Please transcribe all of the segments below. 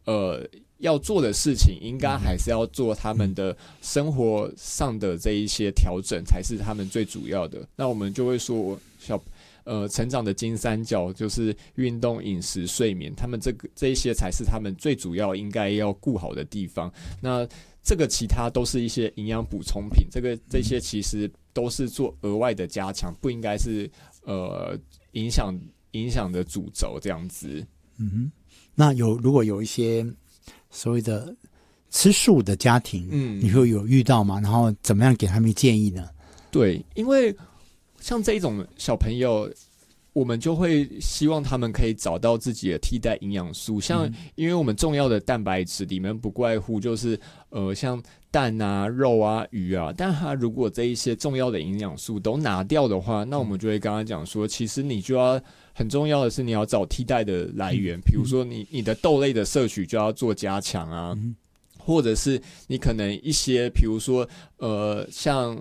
要做的事情应该还是要做他们的生活上的这一些调整才是他们最主要的。那我们就会说成长的金三角就是运动、饮食、睡眠，他们这一些才是他们最主要应该要顾好的地方。那这个其他都是一些营养补充品，这些其实都是做额外的加强，不应该是影响的主轴这样子。 那如果有一些所谓的吃素的家庭，你会有遇到吗？然后怎么样给他们建议呢？ 对，因为像这种小朋友，我们就会希望他们可以找到自己的替代营养素，像因为我们重要的蛋白质里面不外乎就是像蛋啊、肉啊、鱼啊，但他如果这一些重要的营养素都拿掉的话，那我们就会跟他讲说，其实你就要很重要的是你要找替代的来源，比如说你的豆类的摄取就要做加强啊，或者是你可能一些比如说像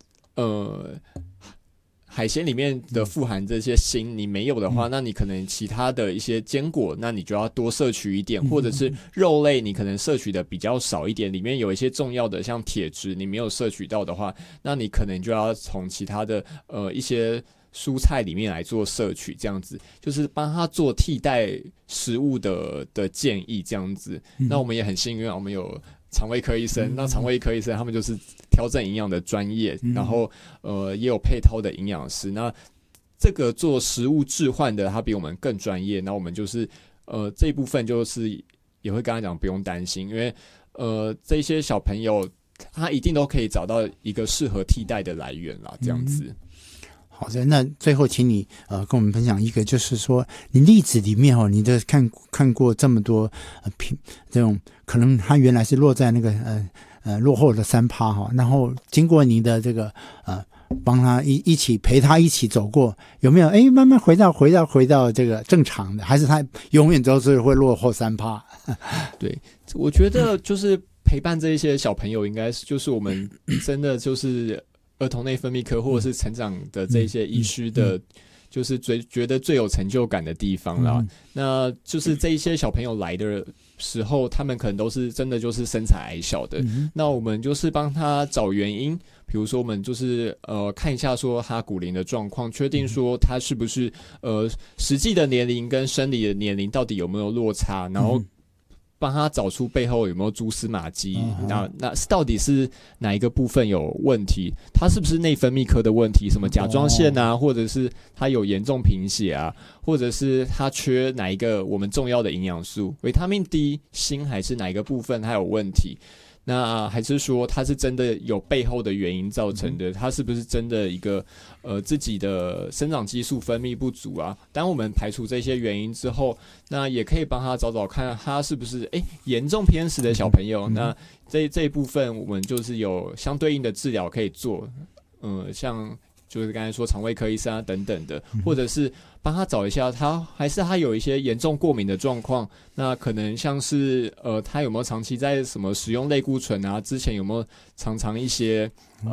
海鲜里面的富含这些锌，你没有的话，那你可能其他的一些坚果，那你就要多摄取一点，或者是肉类，你可能摄取的比较少一点，里面有一些重要的像铁质，你没有摄取到的话，那你可能就要从其他的一些蔬菜里面来做摄取，这样子就是帮他做替代食物的建议，这样子。那我们也很幸运，我们有肠胃科医生，那肠胃科医生他们就是调整营养的专业，然后也有配套的营养师。那这个做食物置换的，他比我们更专业。那我们就是这一部分就是也会跟他讲不用担心，因为这些小朋友他一定都可以找到一个适合替代的来源啦，这样子。 好的，那最后请你跟我们分享一个，就是说你例子里面你都看过这么多这种可能他原来是落在那个落后的3%然后经过你的这个帮他一起陪他一起走过，有没有慢慢回到这个正常的，还是他永远都是会落后3%？ 对，我觉得就是陪伴这一些小朋友，应该就是我们真的就是儿童内分泌科或者是成长的这些医师的就是觉得最有成就感的地方啦。那就是这一些小朋友来的时候，他们可能都是真的就是身材矮小的，那我们就是帮他找原因，比如说我们就是看一下说他骨龄的状况，确定说他是不是实际的年龄跟生理的年龄到底有没有落差，然后帮他找出背后有没有蛛丝马迹，那到底是哪一个部分有问题？他是不是内分泌科的问题？什么甲状腺啊，或者是他有严重贫血啊，或者是他缺哪一个我们重要的营养素，维他命 D、锌还是哪一个部分他有问题？那还是说他是真的有背后的原因造成的？他是不是真的一个自己的生长激素分泌不足啊？当我们排除这些原因之后，那也可以帮他找看他是不是严重偏食的小朋友。那这一部分我们就是有相对应的治疗可以做，像就是刚才说肠胃科医生啊等等的，或者是帮他找一下他有一些严重过敏的状况，那可能像是他有没有长期在什么使用类固醇啊，之前有没有常一些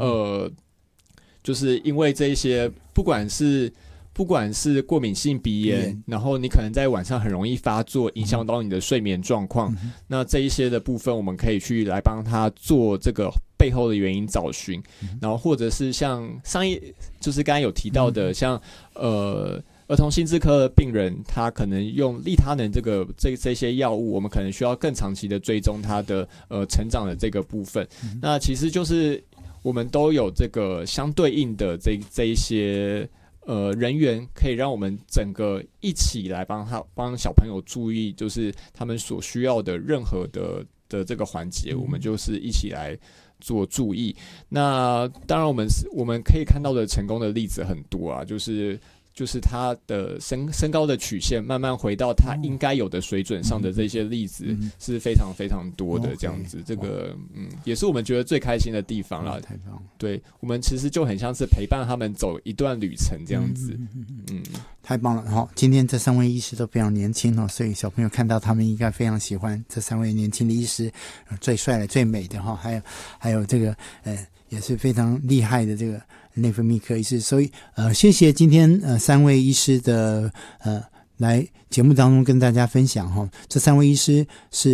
就是因为这一些不管是过敏性鼻炎，然后你可能在晚上很容易发作，影响到你的睡眠状况，那这一些的部分我们可以去来帮他做这个背后的原因找寻，然后或者是像就是刚才有提到的，像儿童心智科的病人，他可能用利他能这些药物，我们可能需要更长期的追踪他的成长的这个部分。那其实就是我们都有这个相对应的这一些人员，可以让我们整个一起来帮小朋友注意，就是他们所需要的任何的这个环节，我们就是一起来做注意。那当然我们可以看到的成功的例子很多啊，就是他的身高的曲线慢慢回到他应该有的水准上的这些例子是非常非常多的，这样子，这个也是我们觉得最开心的地方啦。 太棒了， 对，我们其实就很像是陪伴他们走一段旅程这样子。 太棒了。今天这3位医师都非常年轻所以小朋友看到他们应该非常喜欢这3位年轻的医师，最帅的最美的还有这个也是非常厉害的这个内分泌科医师。所以谢谢今天3位医师的来节目当中跟大家分享这3位医师是